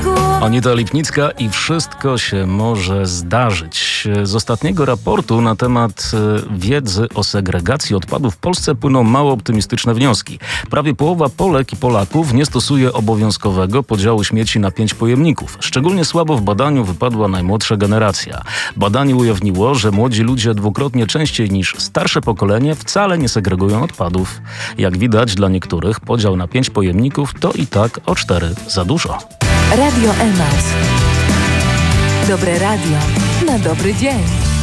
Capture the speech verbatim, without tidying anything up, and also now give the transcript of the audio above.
Anita Lipnicka i wszystko się może zdarzyć. Z ostatniego raportu na temat wiedzy o segregacji odpadów w Polsce płyną mało optymistyczne wnioski. Prawie połowa Polek i Polaków nie stosuje obowiązkowego podziału śmieci na pięć pojemników. Szczególnie słabo w badaniu wypadła najmłodsza generacja. Badanie ujawniło, że młodzi ludzie dwukrotnie częściej niż starsze pokolenie wcale nie segregują odpadów. Jak widać, dla niektórych podział na pięć pojemników to i tak o cztery za dużo. Radio Emaus. Dobre radio na dobry dzień.